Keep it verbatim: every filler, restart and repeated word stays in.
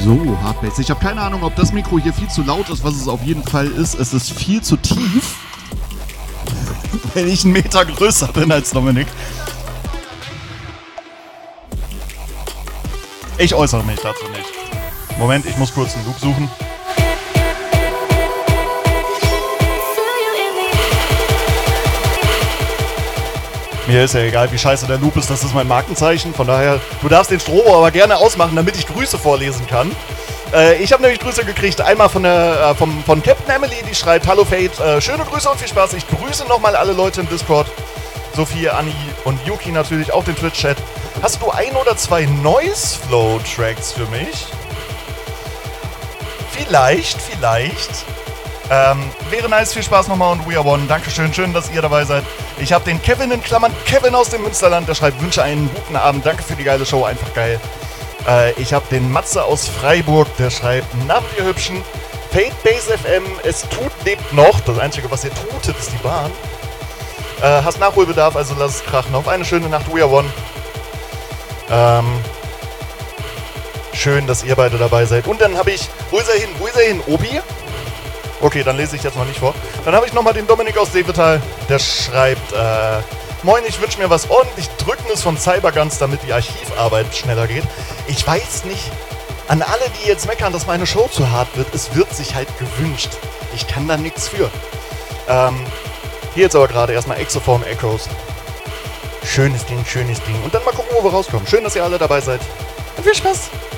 So, Hardbase. Ich habe keine Ahnung, ob das Mikro hier viel zu laut ist, was es auf jeden Fall ist. Es ist viel zu tief, weil ich einen Meter größer bin als Dominik. Ich äußere mich dazu nicht. Moment, ich muss kurz einen Loop suchen. Mir ist ja egal, wie scheiße der Loop ist, das ist mein Markenzeichen. Von daher, du darfst den Strobo aber gerne ausmachen, damit ich Grüße vorlesen kann. Äh, ich habe nämlich Grüße gekriegt, einmal von, der, äh, vom, von Captain Emily, die schreibt: Hallo Fate, äh, schöne Grüße und viel Spaß. Ich grüße nochmal alle Leute im Discord. Sophie, Anni und Yuki natürlich, auch den Twitch-Chat. Hast du ein oder zwei Noise-Flow-Tracks für mich? Vielleicht, vielleicht. Ähm, wäre nice, viel Spaß nochmal und We Are One. Dankeschön, schön, dass ihr dabei seid. Ich habe den Kevin in Klammern, Kevin aus dem Münsterland, der schreibt: Wünsche einen guten Abend, danke für die geile Show, einfach geil. Äh, ich habe den Matze aus Freiburg, der schreibt: Na, ihr Hübschen, Fate Base F M, es tut, lebt noch. Das Einzige, was ihr tutet, ist die Bahn. Äh, hast Nachholbedarf, also lass es krachen. Auf eine schöne Nacht, We Are One. Ähm, schön, dass ihr beide dabei seid. Und dann habe ich, wo ist er hin, wo ist er hin, Obi? Okay, dann lese ich jetzt noch nicht vor. Dann habe ich nochmal den Dominik aus Seevetal, der schreibt: äh, Moin, ich wünsche mir was ordentlich Drückendes von Cyberguns, damit die Archivarbeit schneller geht. Ich weiß nicht, an alle, die jetzt meckern, dass meine Show zu hart wird, es wird sich halt gewünscht. Ich kann da nichts für. Ähm, hier jetzt aber gerade erstmal Exoform Echoes. Schönes Ding, schönes Ding. Und dann mal gucken, wo wir rauskommen. Schön, dass ihr alle dabei seid. Und viel Spaß!